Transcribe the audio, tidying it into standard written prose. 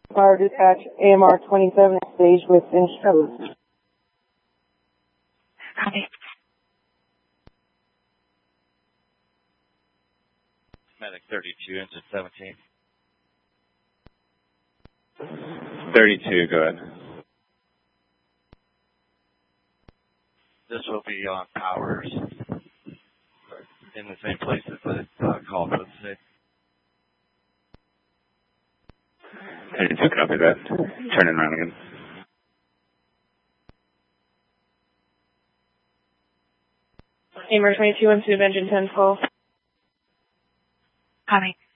Fire dispatch, AMR 27, stage with Instrellas. Copy. Medic 32, engine 17. 32, go ahead. This will be on powers in the same places that call for the state. 32, copy that. Turning around again. AMR 22, on tube engine 10 full. Copy.